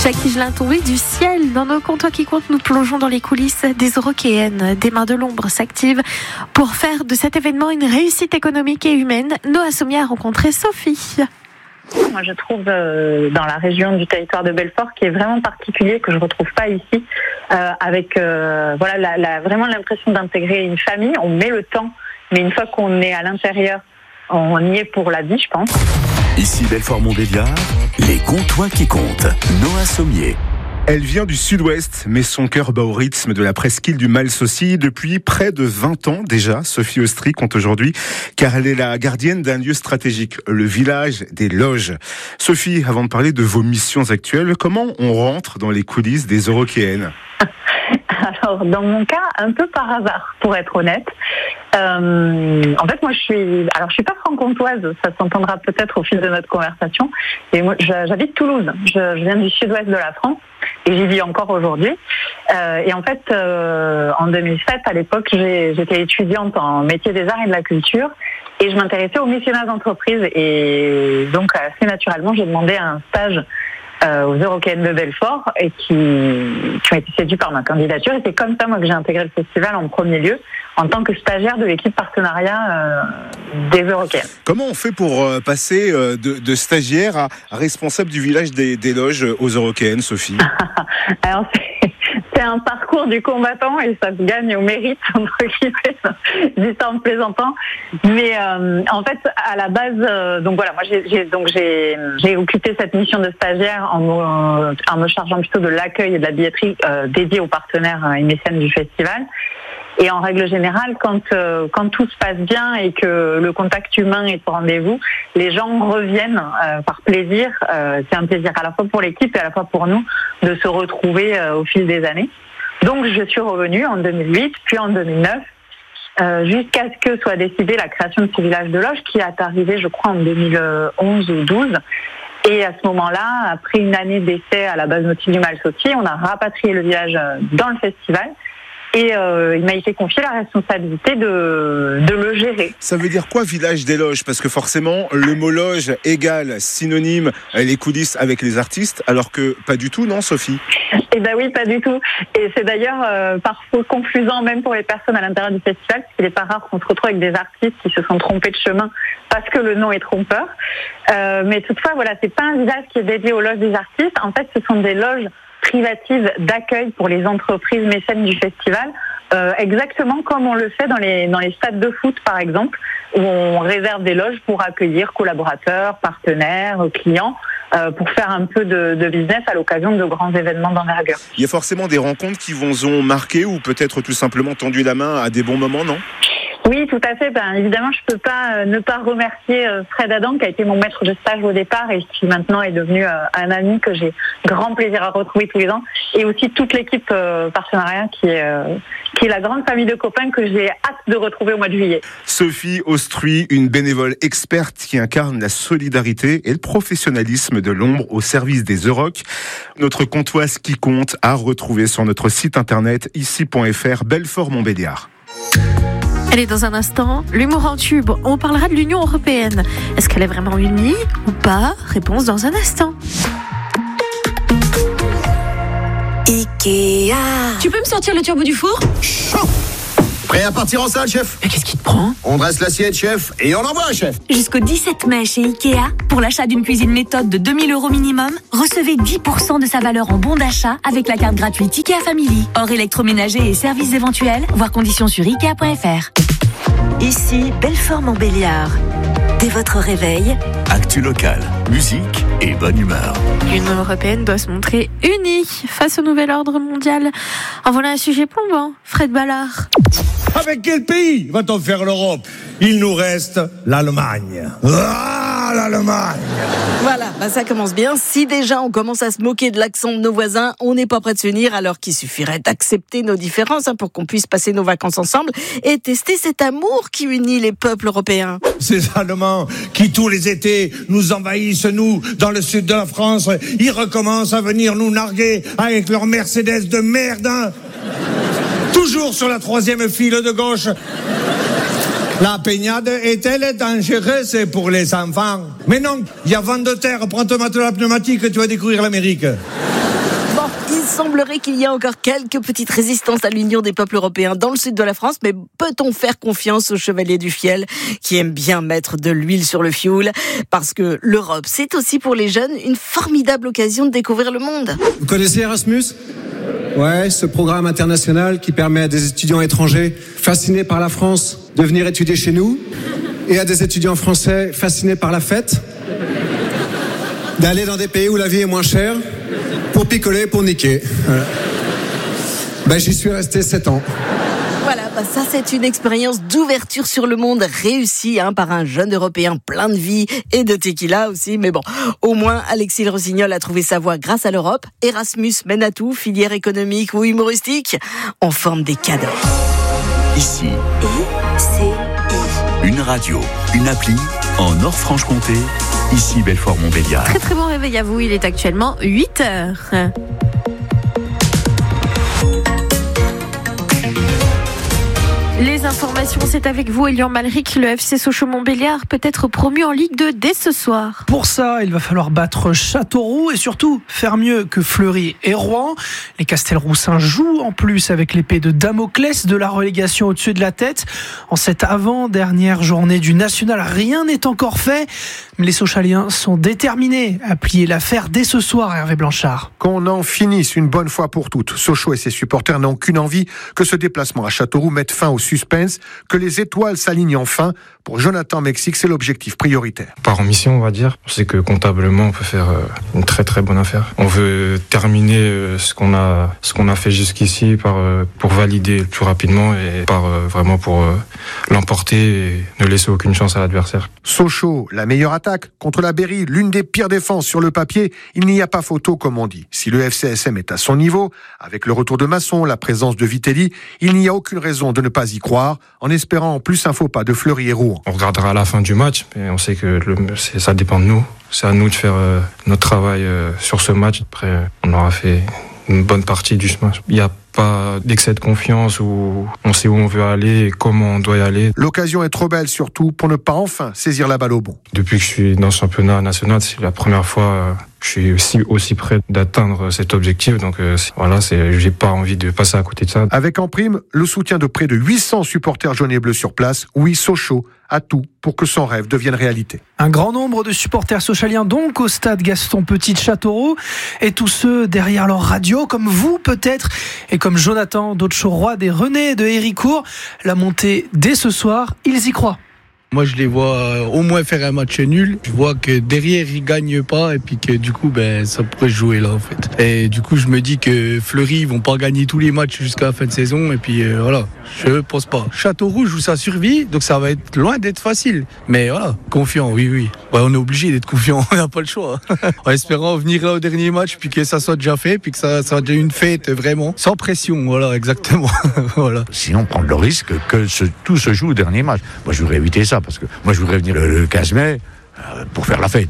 Jackie Higelin tombé du ciel. Dans nos comptoirs qui comptent, nous plongeons dans les coulisses des Eurockéennes. Des mains de l'ombre s'activent pour faire de cet événement une réussite économique et humaine. Noah Sommier a rencontré Sophie. Moi, je trouve dans la région du territoire de Belfort qui est vraiment particulier, que je retrouve pas ici, avec vraiment l'impression d'intégrer une famille. On met le temps, mais une fois qu'on est à l'intérieur, on y est pour la vie, je pense. Ici Belfort-Montbéliard, les comptoirs qui comptent. Noah Sommier. Elle vient du sud-ouest, mais son cœur bat au rythme de la presqu'île du Mal-Saucy depuis près de 20 ans déjà. Sophie Austry compte aujourd'hui, car elle est la gardienne d'un lieu stratégique, le village des Loges. Sophie, avant de parler de vos missions actuelles, comment on rentre dans les coulisses des Eurockéennes ? Alors, dans mon cas, un peu par hasard, pour être honnête. En fait, moi, je suis pas franc-comtoise, ça s'entendra peut-être au fil de notre conversation. Et moi, j'habite Toulouse. Je viens du sud-ouest de la France et j'y vis encore aujourd'hui. Et en fait, en 2007, à l'époque, j'étais étudiante en métier des arts et de la culture et je m'intéressais au mécénat d'entreprise. Et donc, assez naturellement, j'ai demandé un stage aux Eurockéennes de Belfort et qui ont été séduits par ma candidature. Et c'est comme ça, moi, que j'ai intégré le festival en premier lieu, en tant que stagiaire de l'équipe partenariat des Eurockéennes. Comment on fait pour passer de stagiaire à responsable du village des Loges aux Eurockéennes, Sophie ? Alors, c'est un parcours du combattant et ça se gagne au mérite, entre guillemets, dit ça en plaisantant. Mais en fait, à la base, moi j'ai occupé cette mission de stagiaire en me chargeant plutôt de l'accueil et de la billetterie dédiée aux partenaires et mécènes du festival. Et en règle générale, quand tout se passe bien et que le contact humain est au rendez-vous, les gens reviennent par plaisir. C'est un plaisir à la fois pour l'équipe et à la fois pour nous de se retrouver au fil des années. Donc je suis revenue en 2008, puis en 2009, jusqu'à ce que soit décidée la création de ce village de Loges qui est arrivé, je crois, en 2011 ou 12. Et à ce moment-là, après une année d'essai à la base nautique du Mal-Saucy, on a rapatrié le village dans le festival. Et il m'a été confié la responsabilité de le gérer. Ça veut dire quoi, village des Loges ? Parce que forcément, le mot loge égale synonyme les coulisses avec les artistes, alors que pas du tout, non, Sophie ? Eh ben oui, pas du tout. Et c'est d'ailleurs parfois confusant même pour les personnes à l'intérieur du festival, parce qu'il n'est pas rare qu'on se retrouve avec des artistes qui se sont trompés de chemin parce que le nom est trompeur. Mais toutefois, voilà, c'est pas un village qui est dédié aux loges des artistes. En fait, ce sont des loges privatives d'accueil pour les entreprises mécènes du festival, exactement comme on le fait dans les stades de foot par exemple, où on réserve des loges pour accueillir collaborateurs, partenaires, clients, pour faire un peu de business à l'occasion de grands événements d'envergure. Il y a forcément des rencontres qui vous ont marqué ou peut-être tout simplement tendu la main à des bons moments, non ? Oui, tout à fait. Évidemment, je peux pas ne pas remercier Fred Adam, qui a été mon maître de stage au départ et qui maintenant est devenu un ami que j'ai grand plaisir à retrouver tous les ans. Et aussi toute l'équipe partenariat qui est la grande famille de copains que j'ai hâte de retrouver au mois de juillet. Sophie Austry, une bénévole experte qui incarne la solidarité et le professionnalisme de l'ombre au service des Euroc. Notre comptoise qui compte à retrouver sur notre site internet ici.fr Belfort-Montbéliard. Allez, dans un instant, l'humour en tube. On parlera de l'Union européenne. Est-ce qu'elle est vraiment unie ou pas ? Réponse dans un instant. Ikea. Tu peux me sortir le turbo du four ? Chaud. Prêt à partir en salle, chef ? Mais qu'est-ce qui te prend ? On dresse l'assiette, chef, et on envoie, chef. Jusqu'au 17 mai chez Ikea, pour l'achat d'une cuisine méthode de 2 000 € minimum, recevez 10% de sa valeur en bon d'achat avec la carte gratuite Ikea Family. Hors électroménager et services éventuels, voir conditions sur Ikea.fr. Ici, Belfort-Montbéliard. Dès votre réveil, Actu locale, musique et bonne humeur. L'Union européenne doit se montrer unie face au nouvel ordre mondial. En voilà un sujet plombant. Fred Ballard. Avec quel pays va-t-on faire l'Europe ? Il nous reste l'Allemagne. Ah, l'Allemagne ! Voilà, ça commence bien. Si déjà on commence à se moquer de l'accent de nos voisins, on n'est pas prêt de s'unir, alors qu'il suffirait d'accepter nos différences pour qu'on puisse passer nos vacances ensemble et tester cet amour qui unit les peuples européens. Ces Allemands qui tous les étés nous envahissent, nous, dans le sud de la France, ils recommencent à venir nous narguer avec leur Mercedes de merde, hein. Toujours sur la 3e file de gauche. La baignade est-elle dangereuse pour les enfants ? Mais non, il y a vent de terre, prends ton matelas pneumatique et tu vas découvrir l'Amérique. Il semblerait qu'il y ait encore quelques petites résistances à l'Union des peuples européens dans le sud de la France, mais peut-on faire confiance aux chevaliers du fiel qui aiment bien mettre de l'huile sur le fioul? Parce que l'Europe, c'est aussi pour les jeunes une formidable occasion de découvrir le monde. Vous connaissez Erasmus ? Ouais, ce programme international qui permet à des étudiants étrangers fascinés par la France de venir étudier chez nous et à des étudiants français fascinés par la fête d'aller dans des pays où la vie est moins chère pour picoler, pour niquer. Voilà. J'y suis resté 7 ans. Voilà, ça c'est une expérience d'ouverture sur le monde réussie par un jeune Européen plein de vie et de tequila aussi. Mais bon, au moins Alexis Le Rossignol a trouvé sa voie grâce à l'Europe. Erasmus mène à tout, filière économique ou humoristique, on forme des cadres. Ici, une radio, une appli en Nord-Franche-Comté. Ici Belfort-Montbéliard. Très très bon réveil à vous, il est actuellement 8h. Les informations, c'est avec vous, Elian Malric. Le FC Sochaux-Montbéliard peut être promu en Ligue 2 dès ce soir. Pour ça, il va falloir battre Châteauroux et surtout faire mieux que Fleury et Rouen. Les Castelroussins jouent en plus avec l'épée de Damoclès de la relégation au-dessus de la tête. En cette avant-dernière journée du National, rien n'est encore fait. Mais les Sochaliens sont déterminés à plier l'affaire dès ce soir, Hervé Blanchard. Qu'on en finisse une bonne fois pour toutes. Sochaux et ses supporters n'ont qu'une envie, que ce déplacement à Châteauroux mette fin au suspense, que les étoiles s'alignent enfin. Pour Jonathan Mexique, c'est l'objectif prioritaire. Par mission, on va dire. Je sais que comptablement, on peut faire une très très bonne affaire. On veut terminer ce qu'on a fait jusqu'ici pour valider le plus rapidement et vraiment pour l'emporter et ne laisser aucune chance à l'adversaire. Sochaux, la meilleure attaque contre la Berry, l'une des pires défenses sur le papier. Il n'y a pas photo, comme on dit. Si le FCSM est à son niveau, avec le retour de Masson, la présence de Vitelli, il n'y a aucune raison de ne pas y croire, en espérant en plus un faux pas de Fleury et Rouen. On regardera à la fin du match, mais on sait que ça dépend de nous. C'est à nous de faire notre travail sur ce match. Après, on aura fait une bonne partie du match. Il n'y a pas d'excès de confiance où on sait où on veut aller et comment on doit y aller. L'occasion est trop belle surtout pour ne pas enfin saisir la balle au bon. Depuis que je suis dans le championnat national, c'est la première fois je suis aussi près d'atteindre cet objectif. Donc j'ai pas envie de passer à côté de ça. Avec en prime le soutien de près de 800 supporters jaunes et bleus sur place, oui, Sochaux a tout pour que son rêve devienne réalité. Un grand nombre de supporters sochaliens donc au stade Gaston Petit de Châteauroux et tous ceux derrière leur radio, comme vous peut-être et comme Jonathan d'Aude-Chauroy, des René de Héricourt. La montée dès ce soir, ils y croient. Moi, je les vois au moins faire un match nul. Je vois que derrière, ils gagnent pas et puis que du coup, ça pourrait jouer là, en fait. Et du coup, je me dis que Fleury, ils vont pas gagner tous les matchs jusqu'à la fin de saison. Et puis, voilà, je pense pas. Châteauroux joue sa survie, donc ça va être loin d'être facile. Mais voilà, confiant, oui. Ouais, on est obligé d'être confiant, on n'a pas le choix. En espérant venir là au dernier match, puis que ça soit déjà fait, puis que ça soit déjà une fête, vraiment. Sans pression, voilà, exactement. Voilà. Sinon, prendre le risque que tout se joue au dernier match. Moi, je voudrais éviter ça. Parce que moi je voudrais venir le 15 mai pour faire la fête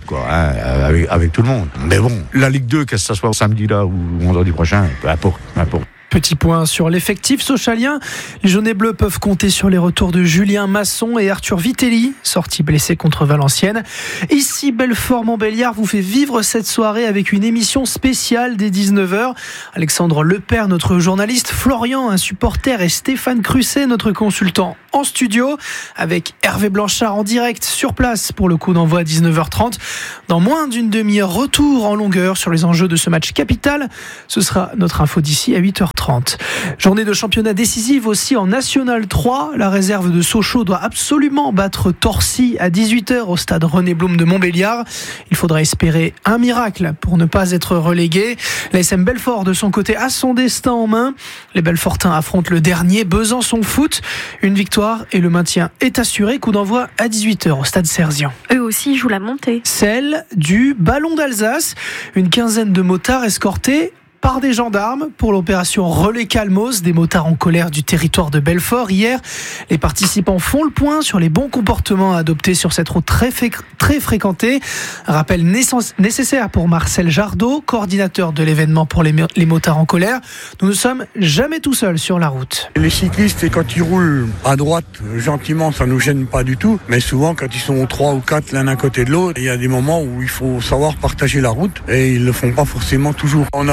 avec tout le monde. Mais bon, la Ligue 2, que ce soit samedi là ou vendredi prochain, peu importe. Petit point sur l'effectif sochalien. Les jaunes et bleus peuvent compter sur les retours de Julien Masson et Arthur Vitelli, sortis blessés contre Valenciennes. Ici, Belfort-Montbéliard vous fait vivre cette soirée avec une émission spéciale dès 19h. Alexandre Lepère, notre journaliste, Florian, un supporter, et Stéphane Crusset, notre consultant, en studio, avec Hervé Blanchard en direct sur place pour le coup d'envoi à 19h30. Dans moins d'une demi-heure, retour en longueur sur les enjeux de ce match capital. Ce sera notre info d'ici à 8h30. Journée de championnat décisive aussi en National 3. La réserve de Sochaux doit absolument battre Torcy à 18h au stade René Blum de Montbéliard. Il faudra espérer un miracle pour ne pas être relégué. L'ASM Belfort de son côté a son destin en main. Les Belfortins affrontent le dernier Besançon Foot. Une victoire et le maintien est assuré. Coup d'envoi à 18h au stade Cerzian. Eux aussi jouent la montée. Celle du Ballon d'Alsace. Une quinzaine de motards escortés par des gendarmes pour l'opération Relais Calmos, des motards en colère du territoire de Belfort. Hier, les participants font le point sur les bons comportements à adopter sur cette route très fréquentée. Un rappel nécessaire pour Marcel Jardot, coordinateur de l'événement pour les motards en colère. Nous ne sommes jamais tout seuls sur la route. Les cyclistes, quand ils roulent à droite, gentiment, ça nous gêne pas du tout. Mais souvent, quand ils sont 3 ou 4 l'un à côté de l'autre, il y a des moments où il faut savoir partager la route et ils le font pas forcément toujours. On a des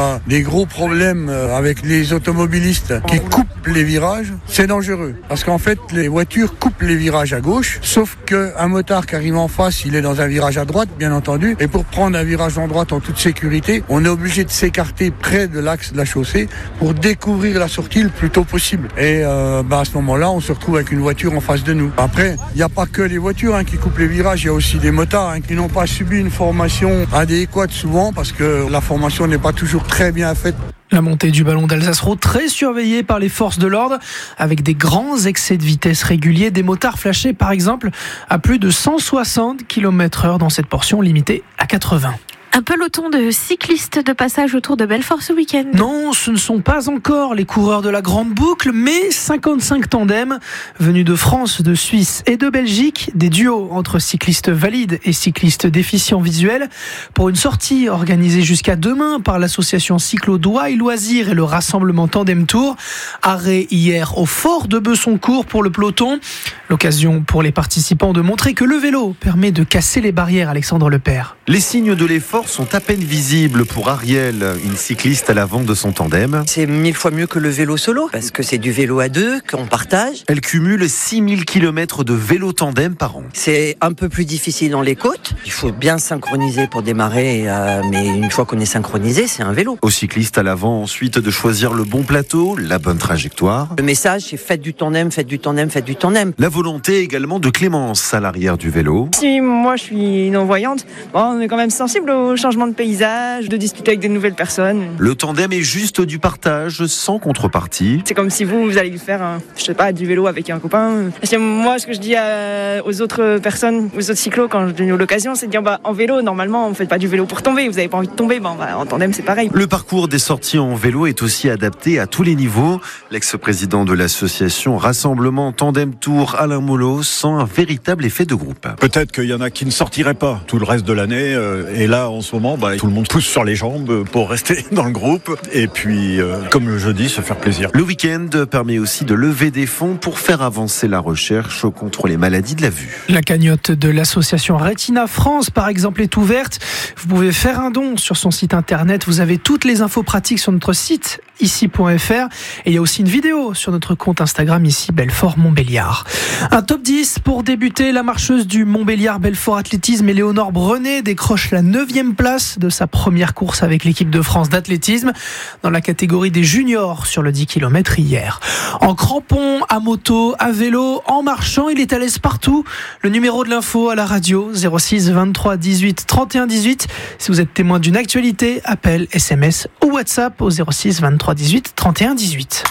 gros problèmes avec les automobilistes qui coupent les virages, c'est dangereux. Parce qu'en fait, les voitures coupent les virages à gauche, sauf qu'un motard qui arrive en face, il est dans un virage à droite, bien entendu. Et pour prendre un virage en droite en toute sécurité, on est obligé de s'écarter près de l'axe de la chaussée pour découvrir la sortie le plus tôt possible. Et à ce moment-là, on se retrouve avec une voiture en face de nous. Après, il n'y a pas que les voitures qui coupent les virages, il y a aussi des motards qui n'ont pas subi une formation adéquate souvent parce que la formation n'est pas toujours très bien faite. La montée du ballon d'Alsace-Route très surveillée par les forces de l'ordre avec des grands excès de vitesse réguliers, des motards flashés par exemple à plus de 160 km/h dans cette portion limitée à 80. Un peloton de cyclistes de passage autour de Belfort ce week-end. Non, ce ne sont pas encore les coureurs de la Grande Boucle, mais 55 tandems venus de France, de Suisse et de Belgique, des duos entre cyclistes valides et cyclistes déficients visuels, pour une sortie organisée jusqu'à demain par l'association Cyclo-Doigt et Loisirs et le rassemblement Tandem Tour. Arrêt hier au fort de Besoncourt pour le peloton. L'occasion pour les participants de montrer que le vélo permet de casser les barrières, Alexandre Lepère. Les signes de l'effort sont à peine visibles pour Ariel, une cycliste à l'avant de son tandem. C'est 1000 fois mieux que le vélo solo, parce que c'est du vélo à deux, qu'on partage. Elle cumule 6000 km de vélo tandem par an. C'est un peu plus difficile dans les côtes. Il faut bien synchroniser pour démarrer, mais une fois qu'on est synchronisé, c'est un vélo. Au cycliste à l'avant, ensuite, de choisir le bon plateau, la bonne trajectoire. Le message, c'est faites du tandem, faites du tandem, faites du tandem. La volonté également de Clémence à l'arrière du vélo. Si moi je suis non-voyante, on est quand même sensible au changement de paysage, de discuter avec des nouvelles personnes. Le tandem est juste du partage sans contrepartie. C'est comme si vous allez faire, du vélo avec un copain. Parce que moi, ce que je dis aux autres personnes, aux autres cyclos, quand je donne l'occasion, c'est de dire, en vélo, normalement, on fait pas du vélo pour tomber. Vous avez pas envie de tomber, en tandem, c'est pareil. Le parcours des sorties en vélo est aussi adapté à tous les niveaux. L'ex-président de l'association Rassemblement Tandem Tour, Alain Molot, sent un véritable effet de groupe. Peut-être qu'il y en a qui ne sortiraient pas tout le reste de l'année, et là, en ce moment, tout le monde pousse sur les jambes pour rester dans le groupe et puis, comme le jeudi, se faire plaisir. Le week-end permet aussi de lever des fonds pour faire avancer la recherche contre les maladies de la vue. La cagnotte de l'association Retina France, par exemple, est ouverte. Vous pouvez faire un don sur son site internet. Vous avez toutes les infos pratiques sur notre site ici.fr et il y a aussi une vidéo sur notre compte Instagram ici Belfort Montbéliard. Un top 10 pour débuter. La marcheuse du Montbéliard Belfort Athlétisme, Éléonore Brenet, décroche la 9e place de sa première course avec l'équipe de France d'athlétisme dans la catégorie des juniors sur le 10 km hier. En crampon, à moto, à vélo, en marchant, il est à l'aise partout. Le numéro de l'info à la radio 06 23 18 31 18. Si vous êtes témoin d'une actualité, appel, SMS ou WhatsApp au 06 23 18 31 18.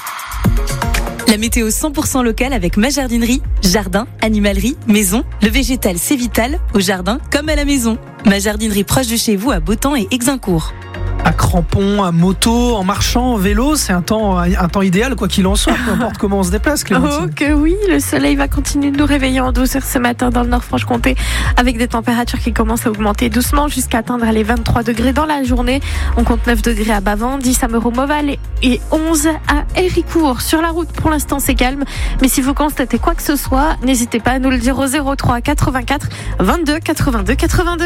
La météo 100% locale avec ma jardinerie. Jardin, animalerie, maison. Le végétal, c'est vital, au jardin comme à la maison. Ma jardinerie proche de chez vous à Beautemps et Exincourt. À crampon, à moto, en marchant, en vélo, c'est un temps idéal quoi qu'il en soit, peu importe comment on se déplace, Clémentine. Oh que oui, le soleil va continuer de nous réveiller en douceur ce matin dans le Nord-Franche-Comté avec des températures qui commencent à augmenter doucement jusqu'à atteindre les 23 degrés dans la journée. On compte 9 degrés à Bavent, 10 à Mereau-Moval et 11 à Héricourt. Sur la route, pour l'instant, c'est calme, mais si vous constatez quoi que ce soit, n'hésitez pas à nous le dire au 03 84 22 82 82.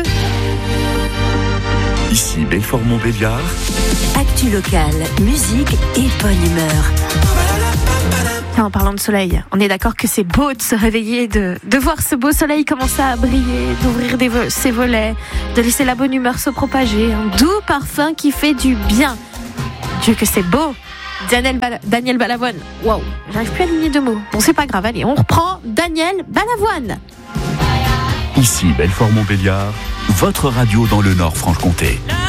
Ici Belfort Montbéliard. Actu locale, musique et bonne humeur. En parlant de soleil, on est d'accord que c'est beau de se réveiller, de voir ce beau soleil commencer à briller, d'ouvrir ses volets, de laisser la bonne humeur se propager. Un doux parfum qui fait du bien. Dieu que c'est beau. Daniel Balavoine. Waouh, j'arrive plus à aligner deux mots. Bon, c'est pas grave, allez, on reprend Daniel Balavoine. Ici Belfort Montbéliard, votre radio dans le Nord-Franche-Comté.